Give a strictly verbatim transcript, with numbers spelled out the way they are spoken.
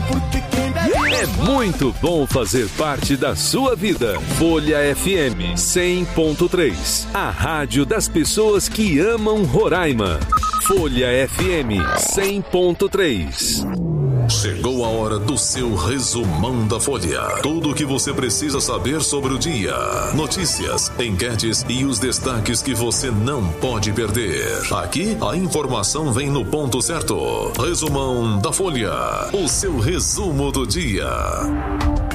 É muito bom fazer parte da sua vida. Folha F M cem ponto três, a rádio das pessoas que amam Roraima. Folha F M cem ponto três. Chegou a hora do seu resumão da Folha. Tudo o que você precisa saber sobre o dia. Notícias, enquetes e os destaques que você não pode perder. Aqui, a informação vem no ponto certo. Resumão da Folha. O seu resumo do dia.